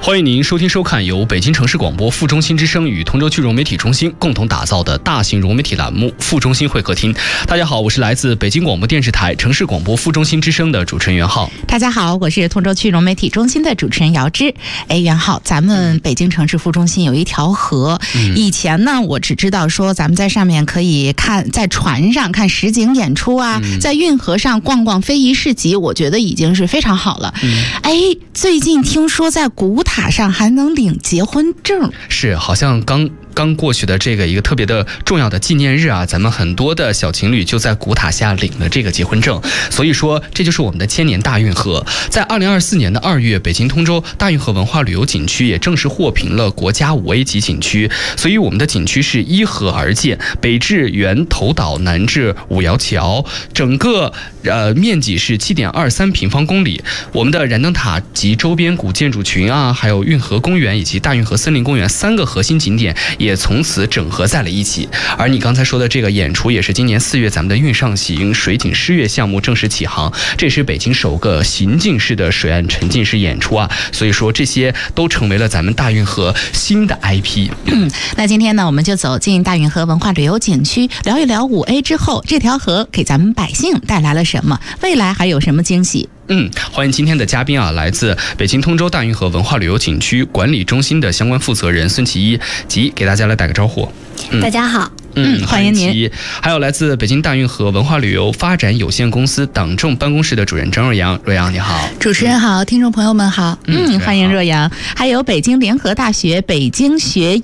欢迎您收听收看由北京城市广播副中心之声与通州区融媒体中心共同打造的大型融媒体栏目《副中心会客厅》。大家好，我是来自北京广播电视台城市广播副中心之声的主持人袁浩。 大家好，我是通州区融媒体中心的主持人姚芝。袁浩，咱们北京城市副中心有一条河，以前呢我只知道说咱们在上面可以看，在船上看实景演出啊，在运河上逛逛非遗市集，我觉得已经是非常好了。最近听说在古塔上还能领结婚证， 是好像刚过去的这个一个特别的重要的纪念日啊，咱们很多的小情侣就在古塔下领了这个结婚证，所以说这就是我们的千年大运河。在2024年的2月，北京通州大运河文化旅游景区也正式获评了国家5A 级景区，所以我们的景区是依河而建，北至原头岛，南至五窑桥，整个面积是7.23平方公里。我们的燃灯塔及周边古建筑群啊，还有运河公园以及大运河森林公园3个核心景点也从此整合在了一起。而你刚才说的这个演出，也是今年4月咱们的运上行水景诗乐项目正式起航，这是北京首个行进式的水岸沉浸式演出啊，所以说这些都成为了咱们大运河新的 IP。 那今天呢，我们就走进大运河文化旅游景区，聊一聊5A 之后这条河给咱们百姓带来了什么，未来还有什么惊喜。 欢迎今天的嘉宾啊，来自北京通州大运河文化旅游景区管理中心的相关负责人孙其一，给大家来打个招呼。 大家好。 欢迎您。 还有来自北京大运河文化旅游发展有限公司党政办公室的主任张若阳，若阳你好。 主持人好，听众朋友们好。 欢迎若阳。还有北京联合大学北京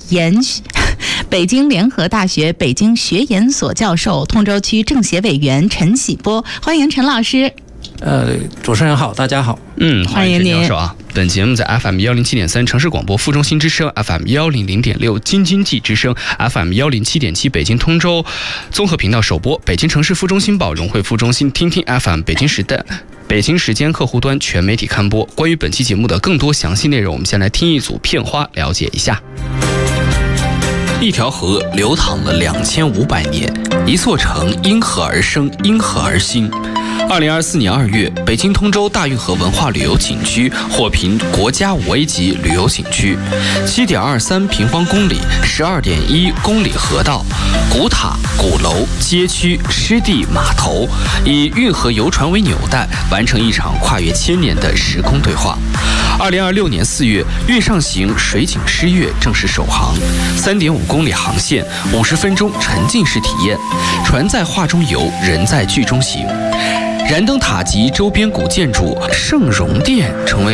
联合大学北京学研所教授、通州区政协委员陈喜波，欢迎陈老师。 主持人好，大家好。 欢迎陈教授啊。本节目在 FM107.3 城市广播副中心之声， FM100.6 京津冀之声， FM107.7 北京通州综合频道首播，北京城市副中心报融汇副中心听听 FM 北京时间客户端全媒体刊播。关于本期节目的更多详细内容，我们先来听一组片花了解一下。一条河流淌了2500年，一座城因河而生，因河而兴。2024年2月，北京通州大运河文化旅游景区获评国家5A 级旅游景区，7.23平方公里，12.1公里河道，古塔、鼓楼、街区、湿地、码头，以运河游船为纽带，完成一场跨越1000年的时空对话。2026年4月，运上行水景诗乐正式首航，3.5公里航线，50分钟沉浸式体验，船在画中游，人在剧中行。燃灯塔及周边古建筑圣容殿成为